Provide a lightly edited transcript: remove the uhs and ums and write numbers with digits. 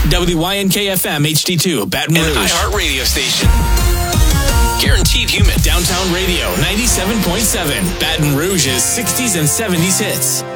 WYNK-FM HD2, Baton Rouge. An iHeart radio station. Guaranteed human. Downtown Radio 97.7, Baton Rouge's 60s and 70s hits.